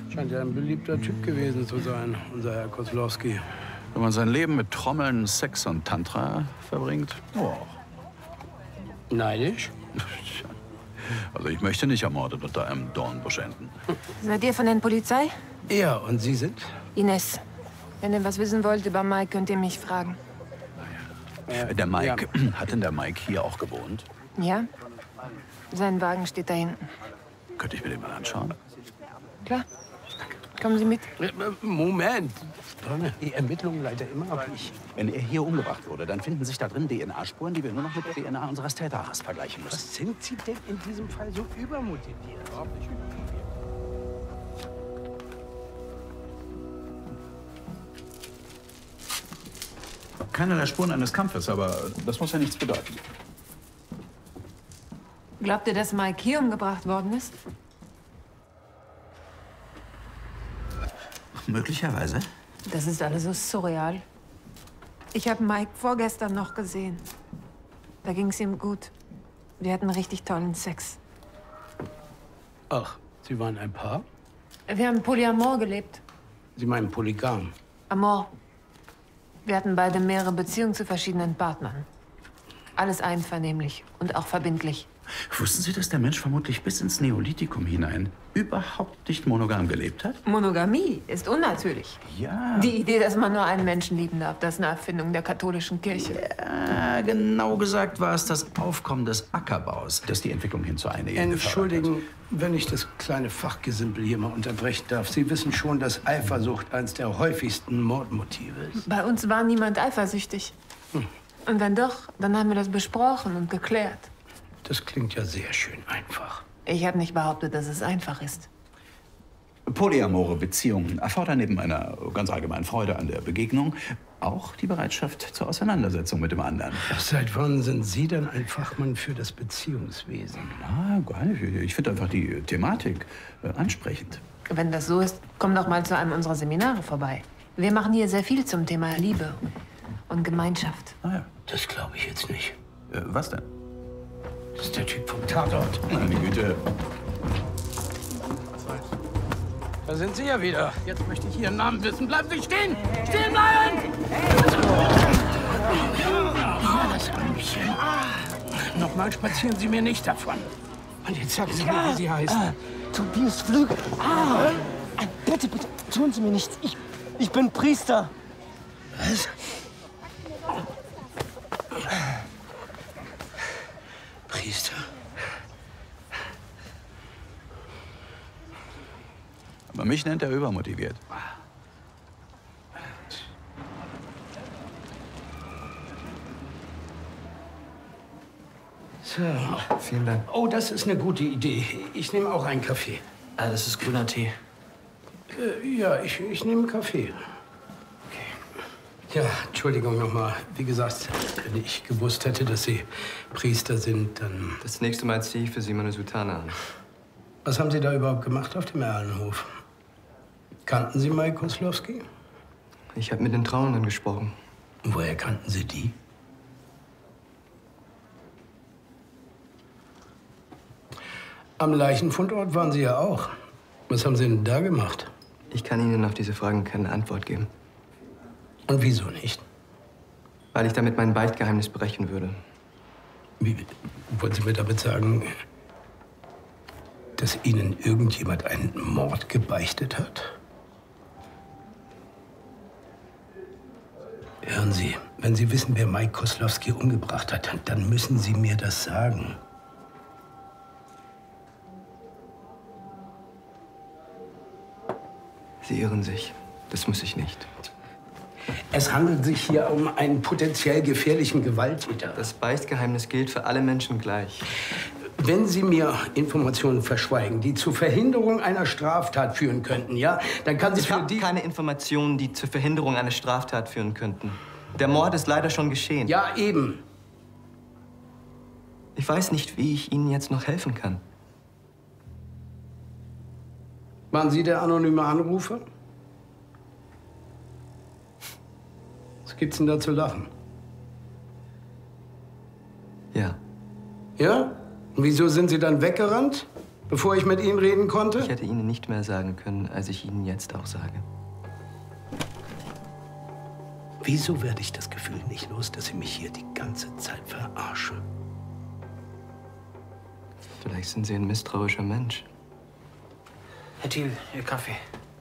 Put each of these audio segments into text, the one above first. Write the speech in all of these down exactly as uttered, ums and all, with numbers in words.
Scheint ja ein beliebter Typ gewesen zu sein, unser Herr Kozlowski. Wenn man sein Leben mit Trommeln, Sex und Tantra verbringt, oh. Neidisch? Also ich möchte nicht ermordet unter einem Dornbusch enden. Seid ihr von der Polizei? Ja, und Sie sind? Ines. Wenn ihr was wissen wollt über Mike, könnt ihr mich fragen. Äh, der Mike, ja. Hat denn der Mike hier auch gewohnt? Ja? Sein Wagen steht da hinten. Könnte ich mir den mal anschauen? Klar. Kommen Sie mit. Moment. Die Ermittlungen leider immer ab ich. Wenn er hier umgebracht wurde, dann finden sich da drin D N A-Spuren, die wir nur noch mit der D N A unseres Täters vergleichen müssen. Was sind Sie denn in diesem Fall so übermotiviert? Keinerlei Spuren eines Kampfes, aber das muss ja nichts bedeuten. Glaubt ihr, dass Mike hier umgebracht worden ist? Möglicherweise. Das ist alles so surreal. Ich habe Mike vorgestern noch gesehen. Da ging es ihm gut. Wir hatten richtig tollen Sex. Ach, Sie waren ein Paar? Wir haben Polyamor gelebt. Sie meinen Polygam? Amor. Wir hatten beide mehrere Beziehungen zu verschiedenen Partnern. Alles einvernehmlich und auch verbindlich. Wussten Sie, dass der Mensch vermutlich bis ins Neolithikum hinein überhaupt nicht monogam gelebt hat? Monogamie ist unnatürlich. Ja. Die Idee, dass man nur einen Menschen lieben darf, das ist eine Erfindung der katholischen Kirche. Ja, genau gesagt war es das Aufkommen des Ackerbaus, das die Entwicklung hin zu einer Ehe Entschuldigen, wenn ich das kleine Fachgesimpel hier mal unterbrechen darf. Sie wissen schon, dass Eifersucht eines der häufigsten Mordmotive ist. Bei uns war niemand eifersüchtig. Hm. Und wenn doch, dann haben wir das besprochen und geklärt. Das klingt ja sehr schön einfach. Ich habe nicht behauptet, dass es einfach ist. Polyamore Beziehungen erfordern neben einer ganz allgemeinen Freude an der Begegnung auch die Bereitschaft zur Auseinandersetzung mit dem anderen. Seit wann sind Sie denn ein Fachmann für das Beziehungswesen? Na, gar nicht. Ich finde einfach die Thematik äh, ansprechend. Wenn das so ist, komm doch mal zu einem unserer Seminare vorbei. Wir machen hier sehr viel zum Thema Liebe und Gemeinschaft. Ah ja. Das glaube ich jetzt nicht. Äh, was denn? Das ist der Typ vom Tatort. Meine Güte. Da sind Sie ja wieder. Jetzt möchte ich Ihren Namen wissen. Bleiben Sie stehen! Stehen bleiben! Ja, das Blümchen. Nochmal spazieren Sie mir nicht davon. Und jetzt sagen Sie mir, wie Sie heißen. Ah, Tobias Flügel. Ah, bitte, bitte, tun Sie mir nichts. Ich, ich bin Priester. Was? Priester. Aber mich nennt er übermotiviert. So. Vielen Dank. Oh, das ist eine gute Idee. Ich nehme auch einen Kaffee. Ah, das ist grüner Tee. Äh, ja, ich, ich nehme einen Kaffee. Ja, Entschuldigung nochmal. Wie gesagt, wenn ich gewusst hätte, dass Sie Priester sind, dann... Das nächste Mal ziehe ich für Sie meine Soutane an. Was haben Sie da überhaupt gemacht auf dem Erlenhof? Kannten Sie Mike Kozlowski? Ich habe mit den Trauernden gesprochen. Woher kannten Sie die? Am Leichenfundort waren Sie ja auch. Was haben Sie denn da gemacht? Ich kann Ihnen auf diese Fragen keine Antwort geben. Und wieso nicht? Weil ich damit mein Beichtgeheimnis brechen würde. Wie, wollen Sie mir damit sagen, dass Ihnen irgendjemand einen Mord gebeichtet hat? Hören Sie, wenn Sie wissen, wer Mike Kozlowski umgebracht hat, dann müssen Sie mir das sagen. Sie irren sich. Das muss ich nicht. Es handelt sich hier um einen potenziell gefährlichen Gewalttäter. Das Beichtgeheimnis gilt für alle Menschen gleich. Wenn Sie mir Informationen verschweigen, die zur Verhinderung einer Straftat führen könnten, ja, dann kann Sie Ich für habe die... keine Informationen, die zur Verhinderung einer Straftat führen könnten. Der Mord ist leider schon geschehen. Ja, eben. Ich weiß nicht, wie ich Ihnen jetzt noch helfen kann. Waren Sie der anonyme Anrufer? Was gibt's denn da zu lachen? Ja. Ja? Und wieso sind Sie dann weggerannt? Bevor ich mit Ihnen reden konnte? Ich hätte Ihnen nicht mehr sagen können, als ich Ihnen jetzt auch sage. Wieso werde ich das Gefühl nicht los, dass Sie mich hier die ganze Zeit verarschen? Vielleicht sind Sie ein misstrauischer Mensch. Herr Thiel, Ihr Kaffee.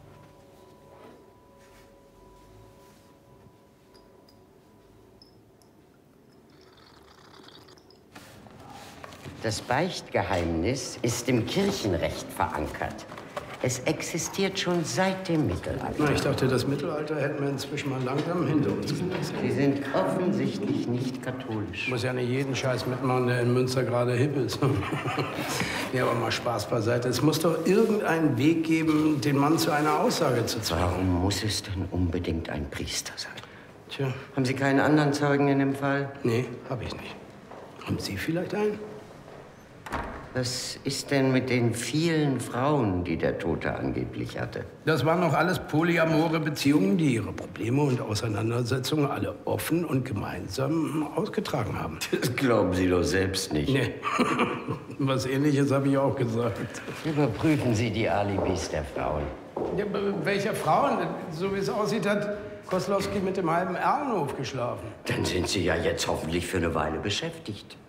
Das Beichtgeheimnis ist im Kirchenrecht verankert. Es existiert schon seit dem Mittelalter. Na, ich dachte, das Mittelalter hätten wir inzwischen mal langsam hinter uns gelassen. Sie sind offensichtlich nicht katholisch. Ich muss ja nicht jeden Scheiß mitmachen, der in Münster gerade hip ist. Ja, aber mal Spaß beiseite. Es muss doch irgendeinen Weg geben, den Mann zu einer Aussage zu zwingen. Warum muss es denn unbedingt ein Priester sein? Tja. Haben Sie keinen anderen Zeugen in dem Fall? Nee, habe ich nicht. Haben Sie vielleicht einen? Was ist denn mit den vielen Frauen, die der Tote angeblich hatte? Das waren noch alles polyamore Beziehungen, die ihre Probleme und Auseinandersetzungen alle offen und gemeinsam ausgetragen haben. Das glauben Sie doch selbst nicht. Nee. Was Ähnliches habe ich auch gesagt. Überprüfen Sie die Alibis der Frauen. Ja, welcher Frauen? So wie es aussieht, hat Koslowski mit dem halben Erlenhof geschlafen. Dann sind Sie ja jetzt hoffentlich für eine Weile beschäftigt.